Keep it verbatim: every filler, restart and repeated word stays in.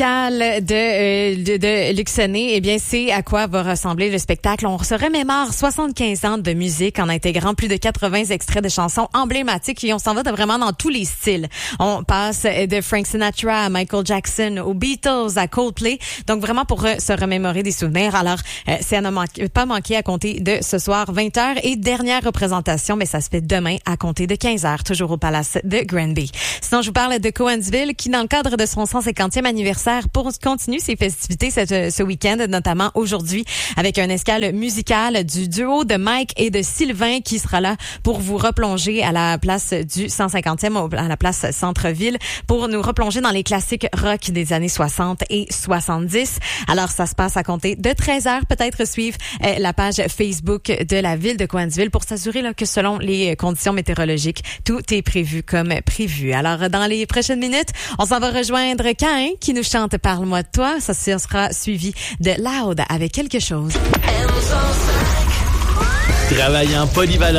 musical de, euh, de, de Luxonné, eh bien, c'est à quoi va ressembler le spectacle. On se remémore soixante-quinze ans de musique en intégrant plus de quatre-vingts extraits de chansons emblématiques et on s'en va de vraiment dans tous les styles. On passe de Frank Sinatra à Michael Jackson, aux Beatles, à Coldplay. Donc, vraiment pour euh, se remémorer des souvenirs. Alors, euh, c'est à ne manquer, pas manquer à compter de ce soir vingt heures et dernière représentation, mais ça se fait demain à compter de quinze heures, toujours au Palace de Granby. Sinon, je vous parle de Cowansville qui, dans le cadre de son cent cinquantième anniversaire, pour continue ses festivités cette, ce week-end, notamment aujourd'hui, avec un escale musical du duo de Mike et de Sylvain qui sera là pour vous replonger à la place du cent cinquantième, à la place Centre-Ville, pour nous replonger dans les classiques rock des années soixante et soixante-dix. Alors, ça se passe à compter de treize heures. Peut-être suivre euh, la page Facebook de la ville de Cowansville pour s'assurer là, que selon les conditions météorologiques, tout est prévu comme prévu. Alors, dans les prochaines minutes, on s'en va rejoindre Caïn qui nous chante « Parle-moi de toi ». Ça sera suivi de Loud avec quelque chose. Travaillant polyvalent.